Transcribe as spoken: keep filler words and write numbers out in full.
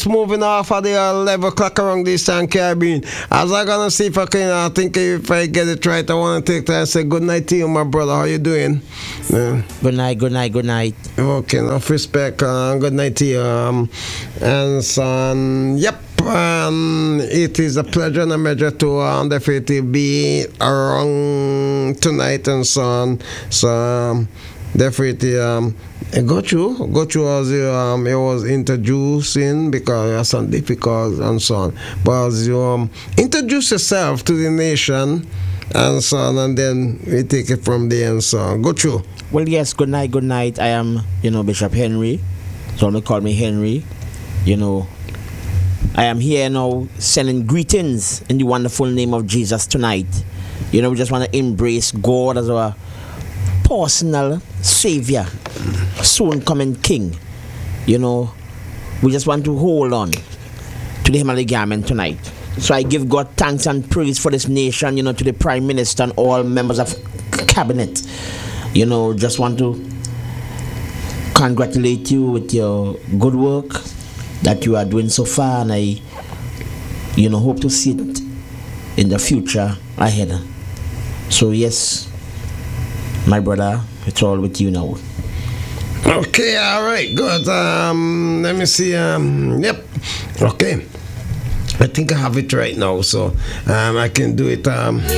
moving off at the eleven o'clock around this time, Caribbean. As I'm gonna see if I can, I think if I get it right, I want to take time and say good night to you, my brother. How you doing? Yeah. Good night, good night, good night. Okay, enough respect. Uh, good night to you. Um, and son, yep. Um, it is a pleasure and a measure to um, definitely be around tonight and so on. So um, definitely um, go through, go through as you, um, it was introducing because it's some difficult and so on. But as you um, introduce yourself to the nation and so on, and then we take it from there and so on. Go through. Well, yes, good night, good night. I am, you know, Bishop Henry. So they call me Henry. You know, I am here now sending greetings in the wonderful name of Jesus tonight. You know, we just want to embrace God as our personal Savior, soon coming King. You know, we just want to hold on to the Heavenly Garment tonight. So I give God thanks and praise for this nation, you know, to the Prime Minister and all members of Cabinet. You know, just want to congratulate you with your good work that you are doing so far, and I, you know, hope to see it in the future ahead. So yes, my brother, it's all with you now. Okay, all right, good. Um, let me see. Um, yep. Okay. I think I have it right now, so um, I can do it. Um,